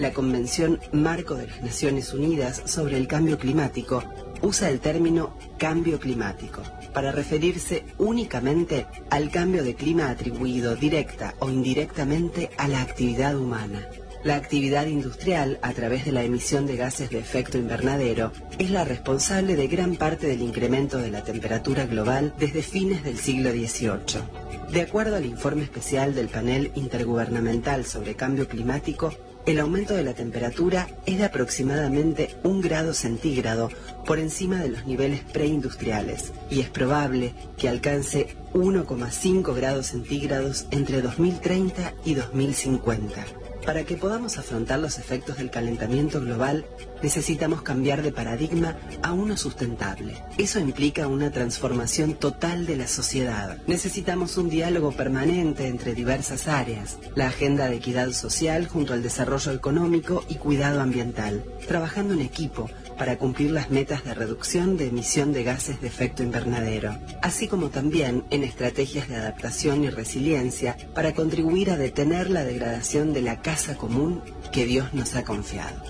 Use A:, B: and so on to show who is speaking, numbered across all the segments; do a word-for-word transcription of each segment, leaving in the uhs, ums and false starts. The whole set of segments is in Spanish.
A: La Convención Marco de las Naciones Unidas sobre el Cambio Climático usa el término cambio climático para referirse únicamente al cambio de clima atribuido directa o indirectamente a la actividad humana. La actividad industrial, a través de la emisión de gases de efecto invernadero, es la responsable de gran parte del incremento de la temperatura global desde fines del siglo dieciocho. De acuerdo al informe especial del Panel Intergubernamental sobre Cambio Climático, el aumento de la temperatura es de aproximadamente un grado centígrado por encima de los niveles preindustriales y es probable que alcance uno coma cinco grados centígrados entre dos mil treinta y dos mil cincuenta. Para que podamos afrontar los efectos del calentamiento global, necesitamos cambiar de paradigma a uno sustentable. Eso implica una transformación total de la sociedad. Necesitamos un diálogo permanente entre diversas áreas, la agenda de equidad social junto al desarrollo económico y cuidado ambiental, trabajando en equipo para cumplir las metas de reducción de emisión de gases de efecto invernadero, así como también en estrategias de adaptación y resiliencia para contribuir a detener la degradación de la casa común que Dios nos ha confiado.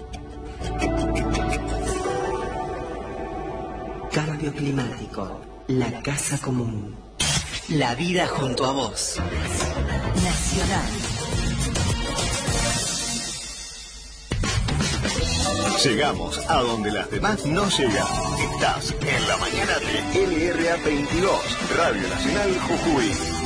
A: Cambio climático, la casa común. La vida junto a vos. Nacional.
B: Llegamos a donde las demás no llegan. Estás en la mañana de L R A veintidós, Radio Nacional Jujuy.